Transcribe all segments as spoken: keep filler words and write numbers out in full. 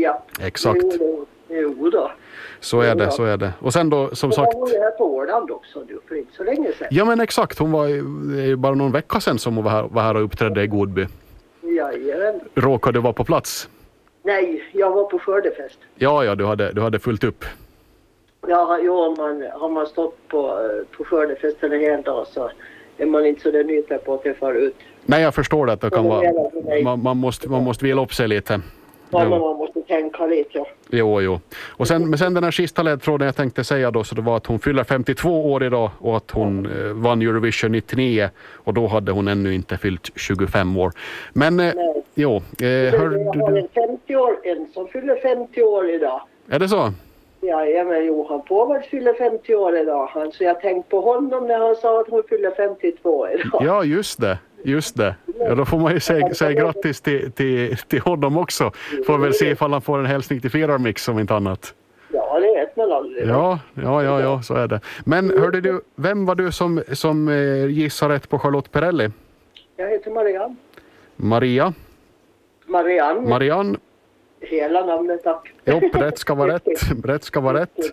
Ja. Exakt. Jo, jo då. Så är det, så är det. Och sen då, som sagt... Hon var här på Åland också nu, för inte så länge sedan. Ja, men exakt. Hon var ju bara någon vecka sedan som hon var här, var här och uppträdde i Godby. Jajamän. Råkade du vara på plats? Nej, jag var på skördefest. Ja, ja, du hade, du hade fullt upp. Ja, jo, man, har man stått på, på skördefesten en hel dag så är man inte så där nytta på att det far ut. Nej, jag förstår det att det kan vara... Man, man, måste, man måste vila upp sig lite. Ja, men man måste tänka lite, ja. Jo, jo. Och sen, men sen den här sista ledtråden jag tänkte säga då, så det var att hon fyller femtiotvå år idag och att hon eh, vann Eurovision nittionio och då hade hon ännu inte fyllt tjugofem år. Men, eh, jo. Eh, hör, jag har en femtio år, en som fyller femtio år idag. Är det så? Ja, men Johan Påvard fyller femtio år idag. Han, så jag tänkte på honom när han sa att hon fyller femtiotvå idag. Ja, just det. Just det. Ja, då får man ju säga, säga grattis till, till, till honom också. Får väl se ifall han får en hälsning till Firarmix som inte annat. Ja, det vet man aldrig. Ja, ja, ja, ja, så är det. Men hörde du, vem var du som, som eh, gissar rätt på Charlotte Perrelli? Jag heter Marianne. Maria? Marianne. Marianne. Hela namnet, tack. Jo, rätt ska vara rätt. Rätt ska vara rätt.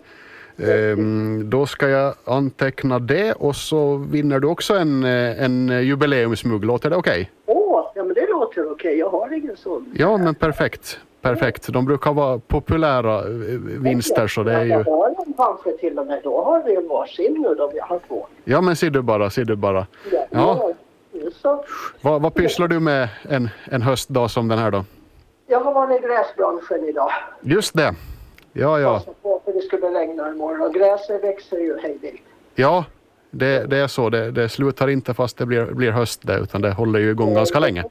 Um, då ska jag anteckna det och så vinner du också en, en jubileumsmugg. Låter det okej? Okay? Åh, ja men det låter okej. Okay. Jag har ingen sån. Ja, men perfekt. Perfekt. De brukar vara populära vinster så det är ju... Jag har en kanske till och med. Då har vi en varsin nu då vi har två. Ja, men ser du bara, ser du bara. Ja. Ja. Så. Vad, vad pysslar du med en, en höstdag som den här då? Jag har varit i gräsbranschen idag. Just det. Ja, ja. För det skulle regna imorgon. Gräset växer ju hejvilt. Ja, det, det är så. Det, det slutar inte fast det blir, blir höst där, utan det håller ju igång ganska länge.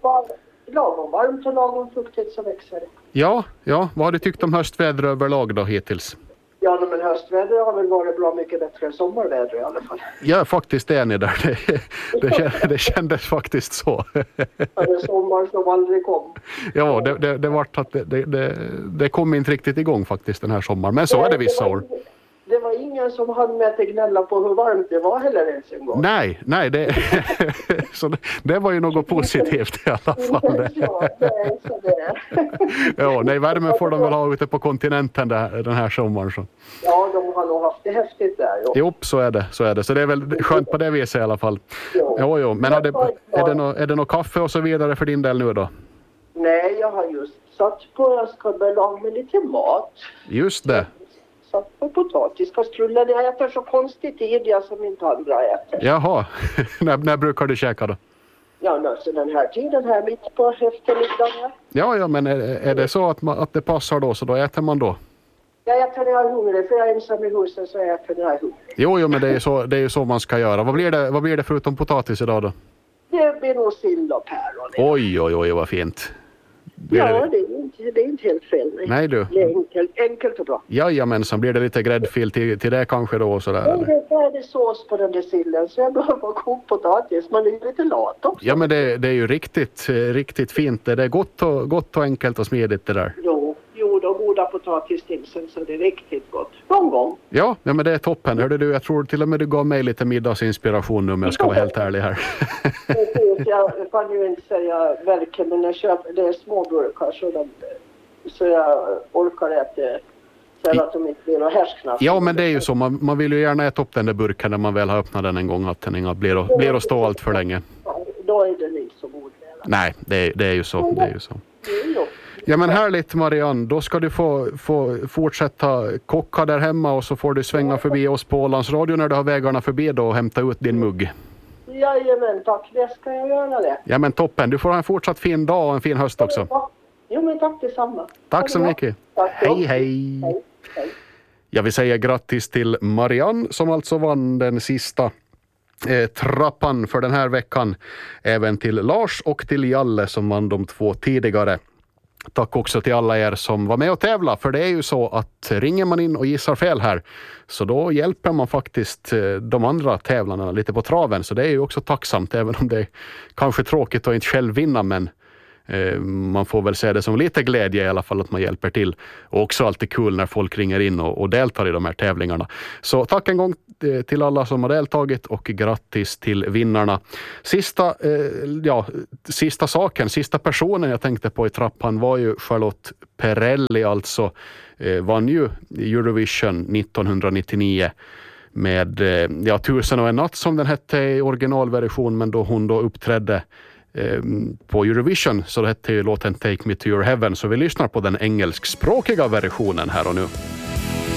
Lagom varmt och lagom fuktigt så växer det. Ja, ja. Vad har du tyckt om höstväder överlag då hittills? Ja, men höstväder har väl varit bra mycket bättre än sommarväder i alla fall. Ja, faktiskt är ni där. Det, det, det kändes faktiskt så. Ja, det är sommar som aldrig kom. Ja, det, det, det, vart att det, det, det kom inte riktigt igång faktiskt den här sommaren. Men så är det vissa år. Det var ingen som hann med att gnälla på hur varmt det var heller ens en gång. Nej, nej. Det, så det, det var ju något positivt i alla fall. Ja, det är så det är. Ja, nej, värmen får de väl ha ute på kontinenten där, den här sommaren. Så. Ja, de har nog haft det häftigt där. Jo, jo så är det. Så är det. Så det är väl skönt på det viset i alla fall. Jo, jo. jo. Men är det, är, det no, är det något kaffe och så vidare för din del nu då? Nej, jag har just satt på, jag ska börja med lite mat. Just det. Satt på potatiskastrullen. Jag äter så konstigt tid jag som inte andra äter. Jaha, när, när brukar du käka då? Ja, nu, så den här tiden här mitt på eftermiddagen. Ja, ja, men är, är det så att, man, att det passar då så då äter man då? Jag äter när jag är hungrig, för jag är ensam i huset så jag äter när jag är hungrig. Jo, jo men det är ju så, det är ju så man ska göra. Vad blir det, vad blir det förutom potatis idag då? Det blir nog sill och päron. Oj, oj, oj, vad fint. Blir ja, det? Det, är inte, det är inte helt fel. Nej, nej du. Det är enkelt, enkelt och bra. Jajamensan, blir det lite gräddfil till, till det kanske då? Sådär, ja, det är det sås på den där sillen så jag behöver koka potatis. Man är ju lite lat också. Ja, men det, det är ju riktigt, riktigt fint. Det är gott och, gott och enkelt och smidigt det där. Jo, jo då goda potatisstilsen så det är riktigt gott. Någon gång. Ja, ja men det är toppen. Hörde du, jag tror till och med du gav mig lite middagsinspiration nu om jag ska vara helt ärlig här. Jag kan ju inte säga verkligen, men jag köper, det är små burkar så, de, så jag orkar äta så att de inte blir några härsknapp. Ja, men det är ju så. Man, man vill ju gärna äta upp den där burken när man väl har öppnat den en gång, att den inte blir och, blir och stå allt för länge. Då är den inte så god. Nej, det är, det är ju så. Det är ju så. Ja, men härligt Marianne. Då ska du få, få fortsätta kocka där hemma och så får du svänga förbi oss på Ålands Radio när du har vägarna förbi då och hämta ut din mugg. Jajamän, tack. Det ska jag göra det. Ja, men toppen. Du får ha en fortsatt fin dag och en fin höst också. Jo, men tack detsamma. Tack så mycket. Tack. Hej, hej. Hej, hej. Jag vill säga grattis till Marianne som alltså vann den sista eh, trappan för den här veckan. Även till Lars och till Jalle som vann de två tidigare. Tack också till alla er som var med och tävla, för det är ju så att ringer man in och gissar fel här så då hjälper man faktiskt de andra tävlarna lite på traven, så det är ju också tacksamt även om det är kanske tråkigt att inte själv vinna, men Man får väl se det som lite glädje i alla fall att man hjälper till. Och också alltid kul när folk ringer in och, och deltar i de här tävlingarna. Så tack en gång till alla som har deltagit och grattis till vinnarna. Sista, eh, ja, sista saken, sista personen jag tänkte på i trappan var ju Charlotte Perrelli, alltså eh, vann ju Eurovision nittonhundranittionio med eh, ja, Tusen och en natt som den hette i originalversion, men då hon då uppträdde eh, på Eurovision så det hette ju låten Take Me To Your Heaven, så vi lyssnar på den engelskspråkiga versionen här och nu.